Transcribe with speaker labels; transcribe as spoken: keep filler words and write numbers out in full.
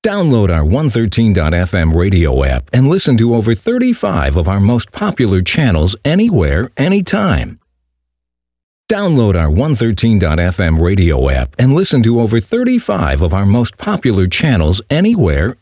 Speaker 1: Download our one thirteen dot f m radio app and listen to over thirty-five of our most popular channels anywhere, anytime. Download our one thirteen dot f m radio app and listen to over thirty-five of our most popular channels anywhere,